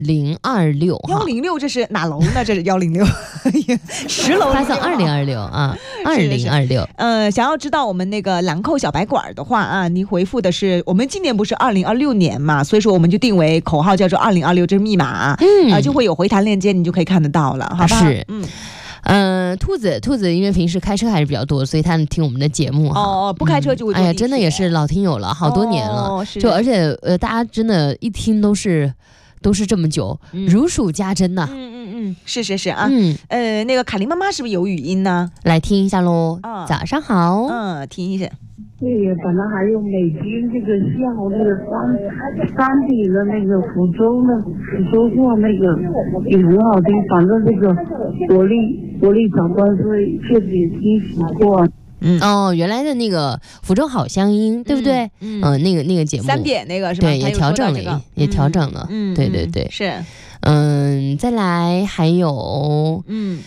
1026，1026这是哪楼呢？这是106，10楼发送2026啊，2026。 想要知道我们那个兰蔻小白馆的话啊，你回复的是我们今年不是2026年嘛，所以说我们就定为口号叫做2026，这是密码，就会有回弹链接，你就可以看得到了，好吧？ 是，兔子因为平时开车还是比较多，所以他听我们的节目哈。 不开车就会坐地铁。 真的也是老听友了，好多年了。就而且大家真的一听都是这么久，如数家珍呐。 是啊。那个卡琳妈妈是不是有语音呢？ 来听一下喽。早上好。 听一下。 那个本来还有美军这个下午那个山底的那个福州话那个也很好听，反正这个国力长官是确实也听习过。 原来的那个福州好乡音，对不对？那个节目 3点那个是吧？ 对，也调整了，也调整了。对， 是。 再来还有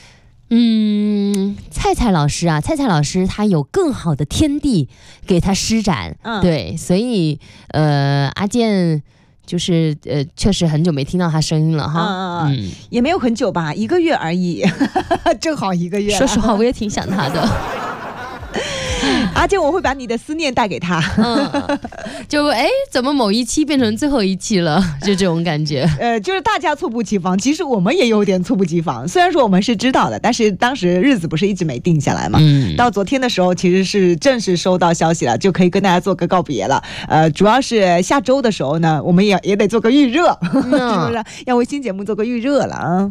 蔡老师啊，蔡老师他有更好的天地给他施展，对，所以阿健就是确实很久没听到他声音了哈， 也没有很久吧，1个月而已，正好1个月。 说实话，我也挺想他的。 阿健，我会把你的思念带给他。 就怎么某一期变成最后一期了，就这种感觉。 就是大家猝不及防，其实我们也有点猝不及防。虽然说我们是知道的，但是当时日子不是一直没定下来嘛。到昨天的时候，其实是正式收到消息了，就可以跟大家做个告别了。主要是下周的时候呢，我们也得做个预热，是不是？要为新节目做个预热了啊。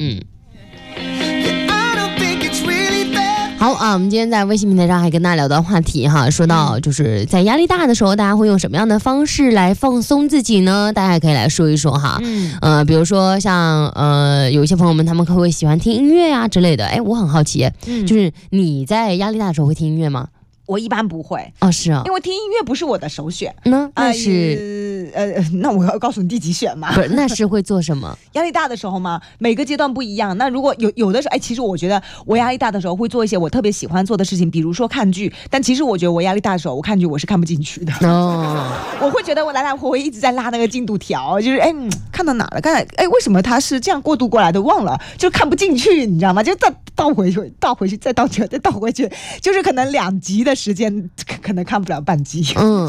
好啊，我们今天在微信平台上还跟大家聊到话题哈，说到就是在压力大的时候，大家会用什么样的方式来放松自己呢？大家也可以来说一说哈。比如说像有一些朋友们他们会喜欢听音乐啊之类的。我很好奇，就是你在压力大的时候会听音乐吗？ 我一般不会是啊， 因为听音乐不是我的首选。 那是那我要告诉你第几选吗？ 不是，那是会做什么？ 压力大的时候嘛，每个阶段不一样。那如果有的时候，其实我觉得我压力大的时候会做一些我特别喜欢做的事情，比如说看剧。但其实我觉得我压力大的时候，我看剧我是看不进去的。我会觉得我来回一直在拉那个进度条，就是看到哪了？刚才为什么他是这样过渡过来的？忘了，就看不进去，你知道吗？就再倒回去，再倒去，再倒回去，就是可能2集的时间可能看不了半集。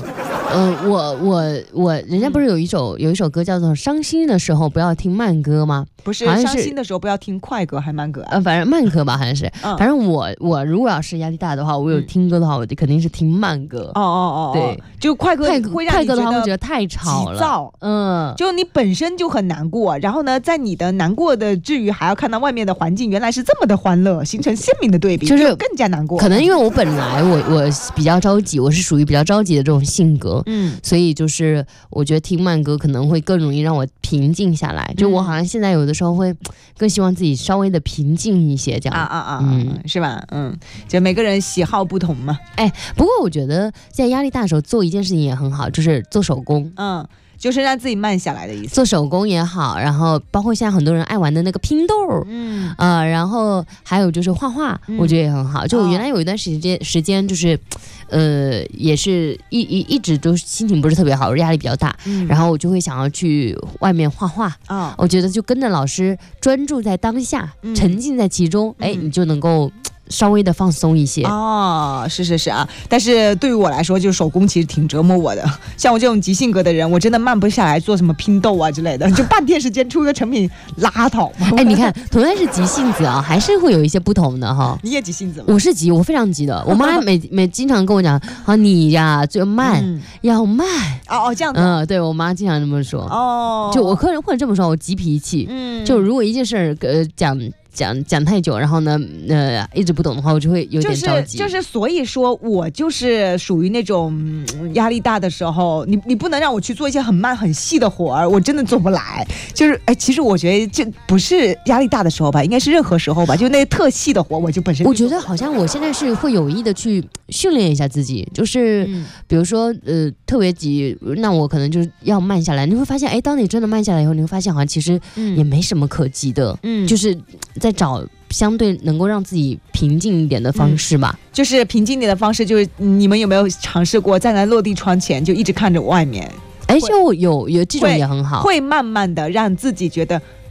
人家不是有一首歌叫做《伤心的时候不要听慢歌》吗？ 不是，伤心的时候不要听快歌还慢歌反正慢歌吧，好像是。反正我如果要是压力大的话，我有听歌的话，我就肯定是听慢歌。对， 就快歌会让你的话会觉得太吵了， 急躁。就你本身就很难过，然后呢，在你的难过的之余，还要看到外面的环境原来是这么的欢乐，形成鲜明的对比，就是更加难过。 可能因为我本来我比较着急，我是属于比较着急的这种性格，所以就是我觉得听慢歌可能会更容易让我平静下来。就我好像现在有的时候会更希望自己稍微的平静一些，这样是吧？就每个人喜好不同嘛。 不过我觉得在压力大的时候做一件事情也很好，就是做手工。 就是让自己慢下来的意思。 做手工也好，然后包括现在很多人爱玩的那个拼豆，然后还有就是画画，我觉得也很好。就我原来有一段时间就是，也是一直都心情不是特别好，压力比较大，然后我就会想要去外面画画。我觉得就跟着老师专注在当下，沉浸在其中，你就能够稍微的放松一些。 是啊，但是对于我来说，就是手工其实挺折磨我的。像我这种急性格的人，我真的慢不下来做什么拼豆啊之类的，就半天时间出一个成品拉倒。 你看，同样是急性子啊，还是会有一些不同的哈。 你也急性子吗？ 我是急，我非常急的。我妈每经常跟我讲你呀就慢，要慢。 这样子。 对我妈经常这么说。就我可能会这么说，我急脾气。就如果一件事讲太久，然后呢，一直不懂的话，我就会有点着急。 就是所以说我就是属于那种压力大的时候，你不能让我去做一些很慢很细的活儿，我真的做不来。就是其实我觉得这不是压力大的时候吧，应该是任何时候吧，就那特细的活，我就本身。 我觉得好像我现在是会有意的去训练一下自己，就是比如说特别急，那我可能就是要慢下来。你会发现，当你真的慢下来以后，你会发现好像其实也没什么可急的，就是在找相对能够让自己平静一点的方式吧。 就是平静一点的方式，就是你们有没有尝试过站在落地窗前就一直看着外面？ 就有这种也很好， 会慢慢的让自己觉得